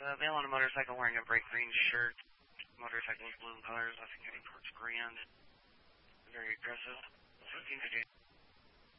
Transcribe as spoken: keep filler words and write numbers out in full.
Uh, male on a motorcycle wearing a bright green shirt. Motorcycle is blue colors. I think heading towards Grand. Very aggressive. fifteen fifty.